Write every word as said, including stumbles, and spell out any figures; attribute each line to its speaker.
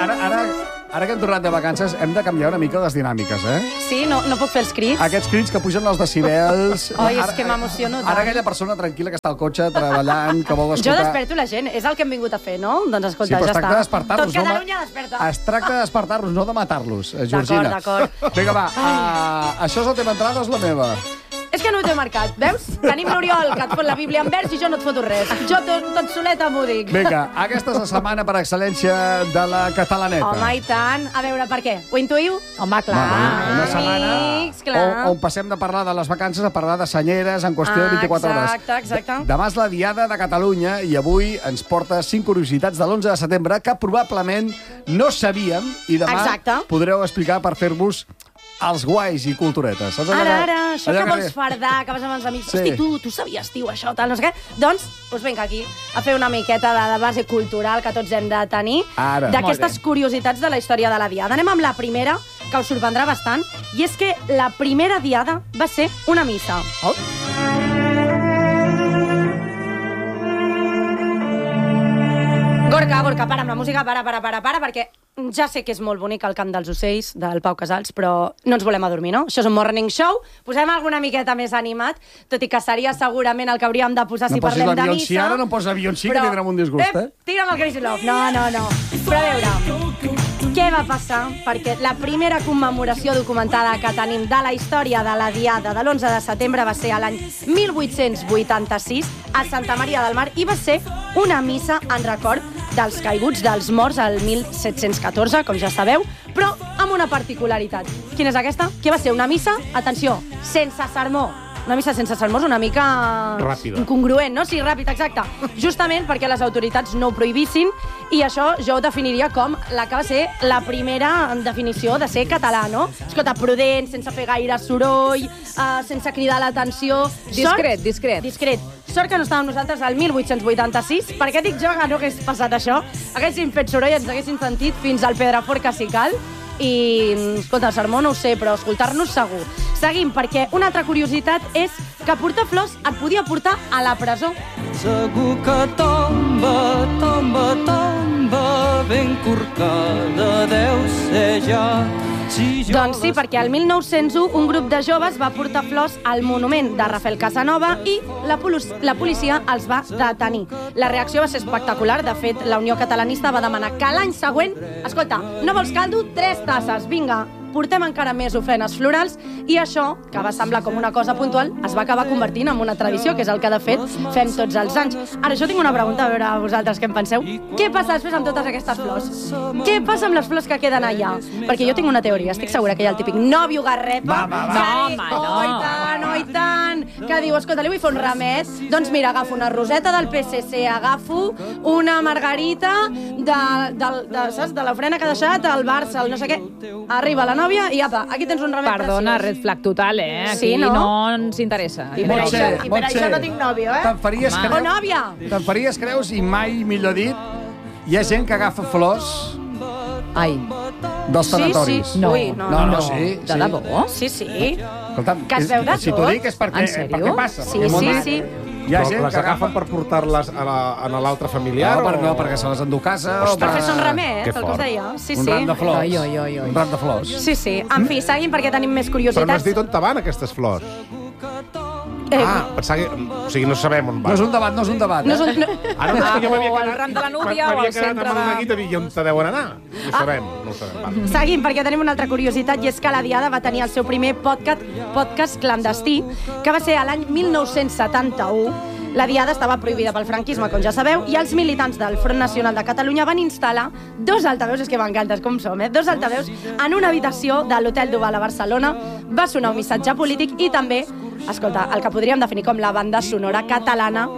Speaker 1: ara, ara, ara que hem tornat de vacances, hem de canviar una mica les dinàmiques, eh?
Speaker 2: Sí, no, no puc fer els crits.
Speaker 1: Aquests crits que pugen els decibels...
Speaker 2: Oi, és que m'emociono tant.
Speaker 1: Ara aquella persona tranquil·la que està al cotxe treballant, que vol escoltar...
Speaker 2: Jo desperto la gent, és el que hem vingut a fer, no? Doncs escolta,
Speaker 1: sí, però
Speaker 2: ja
Speaker 1: es tracta
Speaker 2: està.
Speaker 1: de despertar-los.
Speaker 2: Tot Catalunya no desperta.
Speaker 1: Es tracta de despertar-los, no de matar-los, Georgina.
Speaker 2: D'acord, d'acord.
Speaker 1: Vinga, va, uh, això és la teva entrada, és la meva.
Speaker 2: És que no ho t'he marcat, veus? Tenim l'Oriol, que et fot la Bíblia en vers i jo no et foto res. Jo tot, tot soleta m'ho dic.
Speaker 1: Vinga, aquesta és la setmana per excel·lència de la catalaneta.
Speaker 2: Home, i tant. A veure, per què? Ho intuïu? Home, clar.
Speaker 1: Home, una setmana
Speaker 2: Amics, clar.
Speaker 1: on, on passem de parlar de les vacances a parlar de senyeres en qüestió de vint-i-quatre hores.
Speaker 2: Exacte, exacte.
Speaker 1: Demà és la Diada de Catalunya i avui ens porta cinc curiositats de l'onze de setembre que probablement no sabíem i demà
Speaker 2: Exacte.
Speaker 1: podreu explicar per fer-vos els guais i culturetes. Saps allò
Speaker 2: Ara,
Speaker 1: que-
Speaker 2: ara, això
Speaker 1: allò
Speaker 2: que vols fardar, que vas amb els amics.
Speaker 1: Sí.
Speaker 2: Hosti, tu, tu sabies, tio, això, tal, no sé què. Doncs us vinc aquí a fer una miqueta de, de base cultural que tots hem de tenir.
Speaker 1: Ara.
Speaker 2: D'aquestes curiositats de la història de la Diada. Anem amb la primera, que us sorprendrà bastant, i és que la primera Diada va ser una missa.
Speaker 1: Oh.
Speaker 2: Gorka, Gorka, para amb la música, para, para, para, para, perquè ja sé que és molt bonic el cant dels ocells del Pau Casals, però no ens volem adormir, no? Això és un morning show, posem alguna miqueta més animat, tot i que seria segurament el que hauríem de posar
Speaker 1: No
Speaker 2: si
Speaker 1: posis
Speaker 2: parlem de
Speaker 1: l'avió en si
Speaker 2: missa.
Speaker 1: ara, no posis l'avió en si, que tindrem un disgust, eh?
Speaker 2: Tira'm el Crazy Love. No, no, no. Però a veure, què va passar? Perquè la primera commemoració documentada que tenim de la història de la Diada de l'onze de setembre va ser a l'any mil vuit-cents vuitanta-sis a Santa Maria del Mar i va ser una missa en record dels caiguts dels morts al mil set-cents catorze, com ja sabeu, però amb una particularitat. Quina és aquesta? Que va ser una missa, atenció, sense sermó. Una missa sense sermó és una mica...
Speaker 3: Ràpida.
Speaker 2: Incongruent, no? Sí, ràpid, exacte. Justament perquè les autoritats no ho prohibissin i això jo ho definiria com la que va ser la primera definició de ser català, no? Escolta, prudent, sense fer gaire soroll, uh, sense cridar l'atenció...
Speaker 4: Discret,
Speaker 2: Sort-
Speaker 4: discret.
Speaker 2: Discret. Sort que no estàvem nosaltres al mil vuit-cents vuitanta-sis, perquè dic jo que no hagués passat això, haguéssim fet soroll, ens haguéssim sentit fins al Pedrafort que si cal, i, escolta, el sermó no ho sé, però escoltar-nos segur. Seguim, perquè una altra curiositat és que portar flors et podia portar a la presó.
Speaker 5: Segur que tomba, tomba, tomba, ben corcada deu ser ja. Si jo
Speaker 2: Doncs sí, perquè al mil nou-cents u un grup de joves va portar flors al monument de Rafael Casanova i la, la policia els va detenir. La reacció va ser espectacular. De fet, la Unió Catalanista va demanar que l'any següent... Escolta, no vols caldo? Tres tasses, vinga. Portem encara més ofrenes florals i això, que va semblar com una cosa puntual, es va acabar convertint en una tradició, que és el que, de fet, fem tots els anys. Ara, jo tinc una pregunta, a veure vosaltres què en penseu. Què passa després amb totes aquestes flors? Què passa amb les flors que queden allà? Perquè jo tinc una teoria, estic segura que hi ha el típic nòvio garrepa,
Speaker 1: Va, va, va.
Speaker 2: que
Speaker 4: No,
Speaker 2: diu,
Speaker 4: home, no.
Speaker 2: oh, i tant, oh, i tant, que diu, escolta, li vull fer un remet, doncs mira, agafo una roseta del P S C, agafo una margarita de, de, de, saps, de l'ofrena que ha deixat el Barça, el no sé què. Arriba la nòvia i apa, aquí tens un remet
Speaker 4: Perdona,
Speaker 2: preciós.
Speaker 4: red flag total, eh? Aquí
Speaker 2: Sí, no?
Speaker 4: no ens interessa.
Speaker 2: I per
Speaker 1: Pot
Speaker 2: això,
Speaker 1: ser,
Speaker 2: i per
Speaker 1: pot
Speaker 2: això
Speaker 1: ser.
Speaker 2: no tinc nòvio, eh?
Speaker 1: Te'n faries,
Speaker 4: Home.
Speaker 2: O
Speaker 1: creus,
Speaker 2: nòvia.
Speaker 1: te'n faries creus i mai, millor dit, hi ha gent que agafa flors
Speaker 4: Ai,
Speaker 1: dels
Speaker 2: Sí,
Speaker 1: tanatoris.
Speaker 2: sí.
Speaker 4: no,
Speaker 2: Ui, no,
Speaker 1: no,
Speaker 2: no.
Speaker 1: sí,
Speaker 4: de
Speaker 1: sí.
Speaker 4: debò?
Speaker 2: Sí, sí.
Speaker 1: Escolta'm,
Speaker 2: Que es
Speaker 1: és-
Speaker 2: veu de
Speaker 1: si t'ho
Speaker 2: tot.
Speaker 1: dic és perquè,
Speaker 4: En sèrio?
Speaker 1: perquè passa.
Speaker 2: Sí,
Speaker 1: perquè m'ho
Speaker 2: sí,
Speaker 1: han dit.
Speaker 2: sí.
Speaker 1: Hi ha
Speaker 3: Però
Speaker 1: gent
Speaker 3: les
Speaker 1: que agafa...
Speaker 3: agafen per portar-les a la- a l'altre familiar?
Speaker 1: No, per,
Speaker 3: o-
Speaker 1: no, perquè se les endú a casa. o
Speaker 2: Per fer-se un remet,
Speaker 3: Que
Speaker 2: el que us
Speaker 3: fort.
Speaker 2: deia. Sí,
Speaker 1: un
Speaker 2: sí.
Speaker 1: ram de flors.
Speaker 4: Oi, oi, oi, oi.
Speaker 1: Un ram de flors.
Speaker 2: Sí, sí. En fi, seguim perquè tenim més
Speaker 3: Però
Speaker 2: curiositats.
Speaker 3: no has dit on te van aquestes flors.
Speaker 2: Eh,
Speaker 3: Ah, pensava que... O sigui, no sabem on
Speaker 1: No
Speaker 3: van.
Speaker 1: és un debat, no és un debat.
Speaker 2: no és
Speaker 1: eh?
Speaker 2: un... no...
Speaker 3: Ara no és que jo m'havia
Speaker 4: o al
Speaker 3: quedat...
Speaker 4: ram de la Núbia
Speaker 3: m'havia
Speaker 4: o al
Speaker 3: quedat
Speaker 4: centre
Speaker 3: amb el
Speaker 4: de-
Speaker 3: neguit a dir i on te deuen anar. No ho sabem, no ho sabem. Va.
Speaker 2: Seguim, perquè tenim una altra curiositat, i és que la Diada va tenir el seu primer podcast, podcast clandestí, que va ser a l'any mil nou-cents setanta-u. La Diada estava prohibida pel franquisme, com ja sabeu, i els militants del Front Nacional de Catalunya van instal·lar dos altaveus, és que m'encantes com som, eh? Dos altaveus en una habitació de l'Hotel Duval a Barcelona. Va sonar un missatge polític i també, escolta, el que podríem definir com la banda sonora catalana